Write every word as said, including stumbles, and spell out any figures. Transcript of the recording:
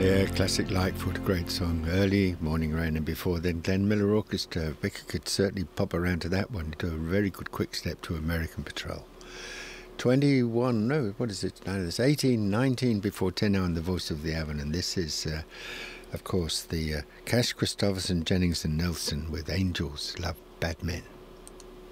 Yeah, classic Lightfoot, great song. Early Morning Rain, and before then Glenn Miller Orchestra. Becca could certainly pop around to that one, do a very good quick step to American Patrol. twenty-one, no, what is it now? It's eighteen, nineteen before ten now on The Voice of the Avon, and this is, uh, of course, the uh, Cash, Christopherson, Jennings and Nelson with Angels Love Bad Men.